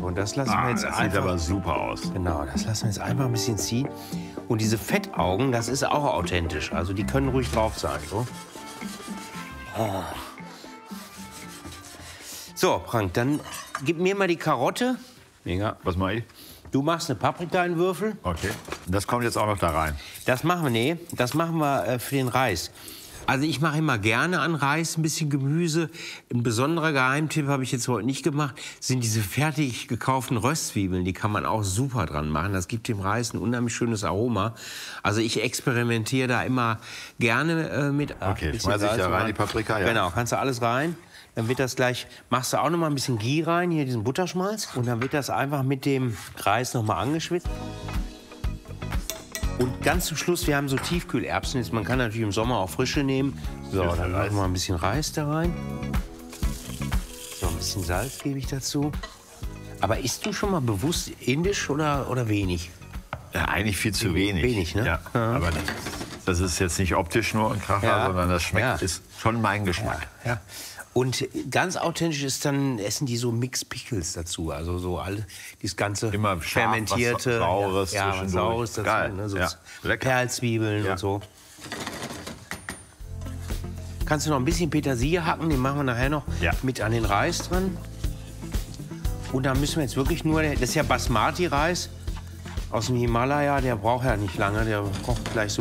und das lassen wir jetzt das einfach. sieht aber super aus. Genau, das lassen wir jetzt einfach ein bisschen ziehen. Und diese Fettaugen, das ist auch authentisch. Also die können ruhig drauf sein. So, so Frank, dann gib mir mal die Karotte. Mega. Was mache ich? Du machst eine Paprika in Würfel. Okay. Das kommt jetzt auch noch da rein. Das machen wir, nee, das machen wir für den Reis. Also ich mache immer gerne an Reis ein bisschen Gemüse. Ein besonderer Geheimtipp habe ich jetzt heute nicht gemacht, sind diese fertig gekauften Röstzwiebeln. Die kann man auch super dran machen. Das gibt dem Reis ein unheimlich schönes Aroma. Also ich experimentiere da immer gerne mit. Okay, schmeiße ich da rein die Paprika? Ja. Genau, kannst du alles rein. Dann wird das gleich, machst du auch noch mal ein bisschen Ghee rein, hier diesen Butterschmalz. Und dann wird das einfach mit dem Reis noch mal angeschwitzt. Und ganz zum Schluss, wir haben so Tiefkühlerbsen. Jetzt, man kann natürlich im Sommer auch frische nehmen. So, dann machen wir ein bisschen Reis da rein. So, ein bisschen Salz gebe ich dazu. Aber isst du schon mal bewusst indisch oder wenig? Ja, eigentlich viel zu wenig. Wenig, ne? Ja. Aber das ist jetzt nicht optisch nur ein Kracher, Ja. sondern das schmeckt, Ja. ist schon mein Geschmack. Ja. Und ganz authentisch ist dann, essen die so Mixed Pickles dazu. Also so all dieses ganze Immer scharf, fermentierte. was Saures ja, was zwischendurch. Saures dazu. Geil. Ne? So Ja. Lecker. Perlzwiebeln Ja. und so. Kannst du noch ein bisschen Petersilie hacken, den machen wir nachher noch Ja. mit an den Reis dran. Und dann müssen wir jetzt wirklich nur, das ist ja Basmati-Reis aus dem Himalaya, der braucht ja nicht lange, der kocht gleich so